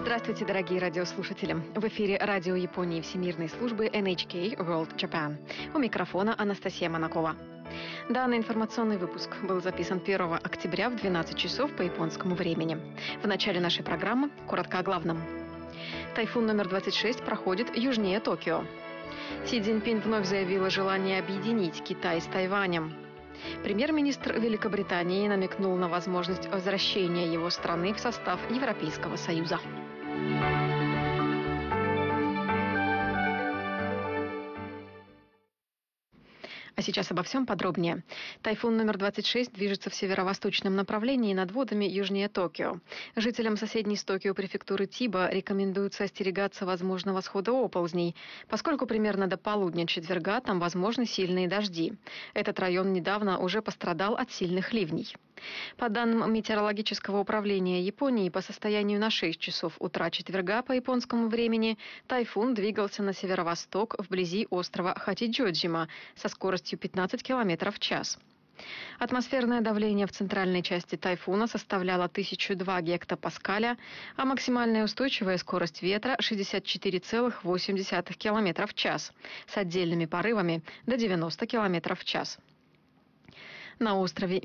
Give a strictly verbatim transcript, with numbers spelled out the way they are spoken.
Здравствуйте, дорогие радиослушатели. В эфире радио Японии Всемирной службы эн эйч кей World Japan. У микрофона Анастасия Монакова. Данный информационный выпуск был записан первого октября в двенадцать часов по японскому времени. В начале нашей программы коротко о главном. Тайфун номер двадцать шесть проходит южнее Токио. Си Цзиньпин вновь заявил о желании объединить Китай с Тайванем. Премьер-министр Великобритании намекнул на возможность возвращения его страны в состав Европейского Союза. А сейчас обо всем подробнее. Тайфун номер двадцать шесть движется в северо-восточном направлении над водами южнее Токио. Жителям соседней с Токио префектуры Тиба рекомендуется остерегаться возможного схода оползней, поскольку примерно до полудня четверга там возможны сильные дожди. Этот район недавно уже пострадал от сильных ливней. По данным Метеорологического управления Японии, по состоянию на шесть часов утра четверга по японскому времени тайфун двигался на северо-восток вблизи острова Хатиджоджима со скоростью пятнадцать километров в час. Атмосферное давление в центральной части тайфуна составляло тысяча два гектопаскаля, а максимальная устойчивая скорость ветра шестьдесят четыре целых восемь десятых километра в час с отдельными порывами до девяноста километров в час. На острове